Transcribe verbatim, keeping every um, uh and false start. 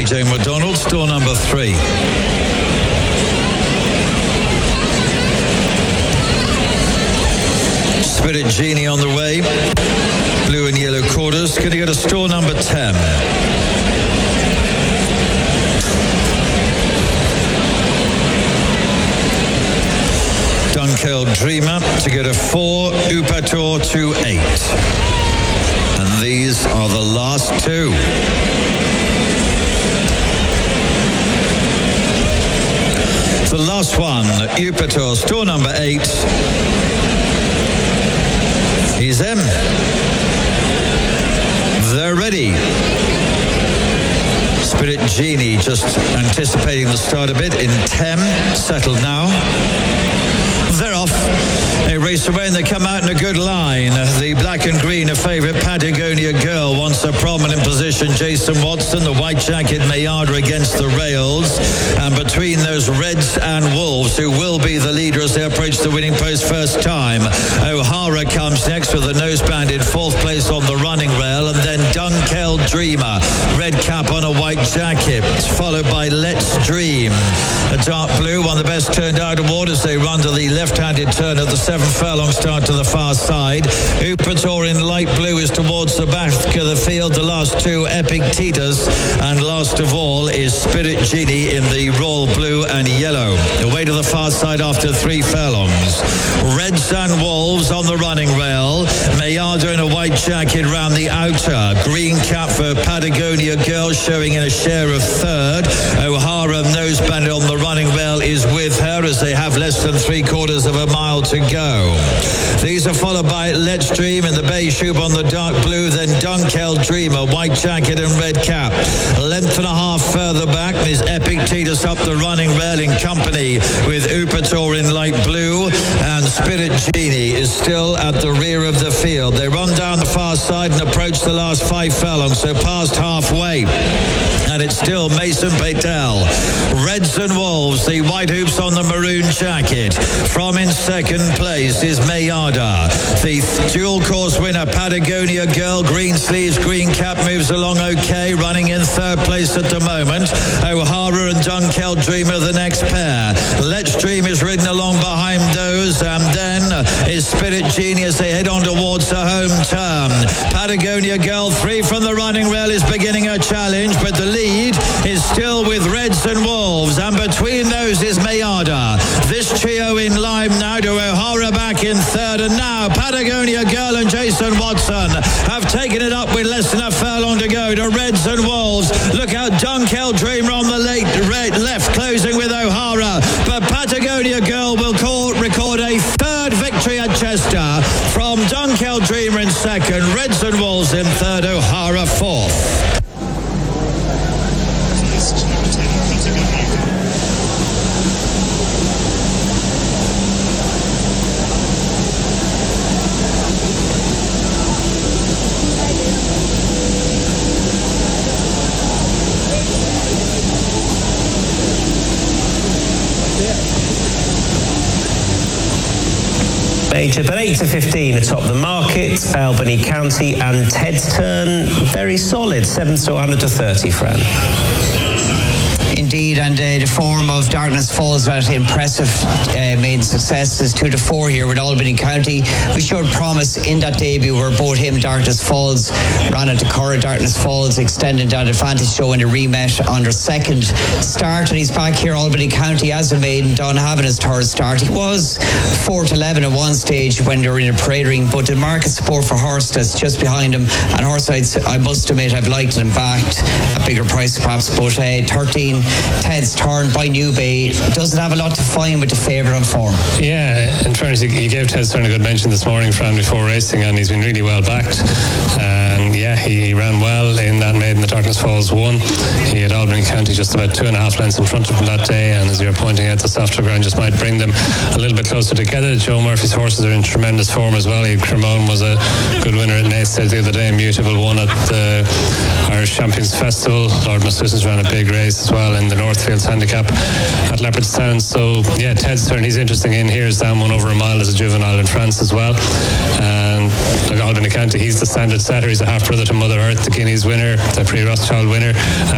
Jane McDonald, store number three. Spirit Genie on the way. Blue and yellow quarters. Going to go to store number ten. Dunkel Dreamer to go to four. Upator to eight. And these are the last two. The last one, Upator, store number eight. He's in. They're ready. Spirit Genie just anticipating the start a bit in ten. Settled now. They're off. They race away and they come out in a good line. The black and green, a favourite Patagonia Girl, wants a prominent position. Jason Watson, the white jacket Mayada against the rails. And between those Reds and Wolves, who will be the leader as they approach the winning post first time. O'Hara comes next with a noseband in fourth place on the running rail. And then Dunkel Dreamer, red cap on a white jacket, followed by Let's Dream. A dark blue, one of the best turned out award as they run to the left-handed turn of the seven furlong start to the far side. Upator in light blue is towards the back of the field. The last two, Epic Titus, and last of all is Spirit Genie in the royal blue and yellow. Away to the far side after three furlongs. Reds and Wolves on the running rail. Mayada in a white jacket round the outer. Green cap for Patagonia Girl showing in a share of third. O'Hara noseband on the running rail is with her as they have less than three quarters of a mile to go. These are followed by Let's Dream in the bay shoe on the dark blue, then Dunkel Dreamer, white jacket and red cap. A length and a half further back is Epic Titus up the running rail in company with Upator in light blue, and Spirit Genie is still at the rear of the field. They run down the far side and approach the last five furlongs, so past halfway. And it's still Mason Patel. Reds and Wolves, the white hoops on the maroon jacket. From in second place is Mayada. The dual course winner, Patagonia Girl, green sleeves, green cap, moves along okay, running in third place at the moment. O'Hara and Dunkel Dreamer, the next pair. Let's Dream is ridden along behind those, and then is Spirit Genie as they head on towards the home turn. Patagonia Girl, three from the running rail, is beginning her challenge, but the lead is still with Reds and Wolves, and between those is Mayada. This trio in line now to O'Hara back in third, and now Patagonia Girl and Jason Watson have taken it up with less than a furlong to go to Reds and Wolves. Look out, Dunkel Dreamer on the late red left, closing with O'Hara, but Patagonia Girl will call, record a third victory at Chester from Dunkel Dreamer in second, Reds and Wolves in third, O'Hara fourth. Major, but eight to fifteen atop the market. Albany County and Ted's Turn, very solid, seven to one hundred to thirty, Fran. Indeed, and uh, the form of Darkness Falls, that impressive uh, main success is two to four here with Albany County. We showed promise in that debut where both him, Darkness Falls, ran into Cora. Darkness Falls extended that advantage, showing a rematch on their second start, and he's back here, Albany County, as a maiden. Don having his third start. He was four to eleven at one stage when they were in a parade ring, but the market support for horse that's just behind him, and Horsesides, I must admit, I've liked him backed a bigger price perhaps, but uh, thirteen Ted's Turn by New Bay doesn't have a lot to find with the favourite on form. Yeah, in fairness, he gave Ted's Turn a good mention this morning, Fran, before racing, and he's been really well backed. And yeah, he ran well in that maiden. The Darkness Falls won. He had Albany County just about two and a half lengths in front of him that day, and as you're pointing out, the softer ground just might bring them a little bit closer together. Joe Murphy's horses are in tremendous form as well. He, Cremone was a good winner at Nayside the other day. Mutable won at the Irish Champions Festival. Lord Massachusetts ran a big race as well in the Northfields Handicap at Leopardstown. So yeah, Ted's Turn, he's interesting in here. He's down one over a mile as a juvenile in France as well. And like Albany County, he's the standard setter. He's a half brother to Mother Earth, the Guineas winner, the pre-Rothschild winner.